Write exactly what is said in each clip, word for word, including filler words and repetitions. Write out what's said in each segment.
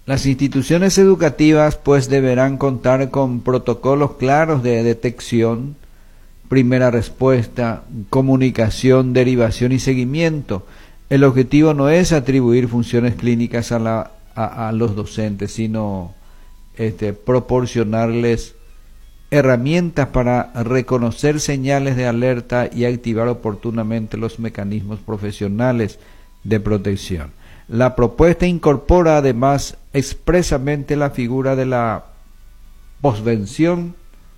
Las instituciones educativas pues deberán contar con protocolos claros de detección, primera respuesta, comunicación, derivación y seguimiento. El objetivo no es atribuir funciones clínicas a, la, a, a los docentes, sino este, proporcionarles herramientas para reconocer señales de alerta y activar oportunamente los mecanismos profesionales de protección. La propuesta incorpora además expresamente la figura de la posvención,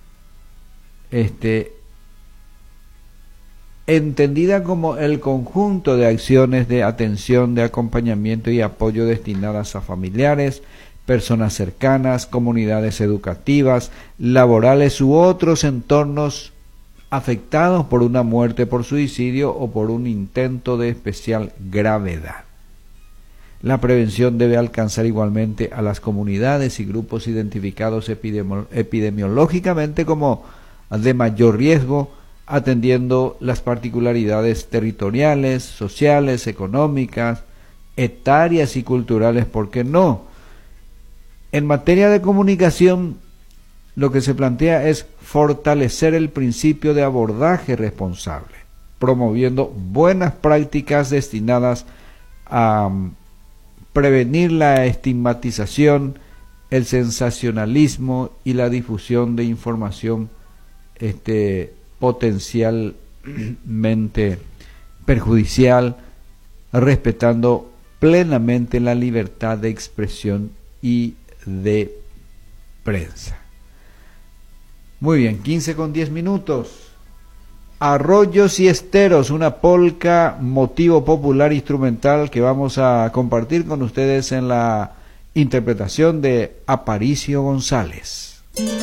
este, entendida como el conjunto de acciones de atención, de acompañamiento y apoyo destinadas a familiares, personas cercanas, comunidades educativas, laborales u otros entornos afectados por una muerte por suicidio o por un intento de especial gravedad. La prevención debe alcanzar igualmente a las comunidades y grupos identificados epidemi- epidemiológicamente como de mayor riesgo, atendiendo las particularidades territoriales, sociales, económicas, etarias y culturales, ¿por qué no? En materia de comunicación, lo que se plantea es fortalecer el principio de abordaje responsable, promoviendo buenas prácticas destinadas a prevenir la estigmatización, el sensacionalismo y la difusión de información este, potencialmente perjudicial, respetando plenamente la libertad de expresión y de prensa. Muy bien, quince con diez minutos. Arroyos y esteros, una polca motivo popular instrumental que vamos a compartir con ustedes en la interpretación de Aparicio González.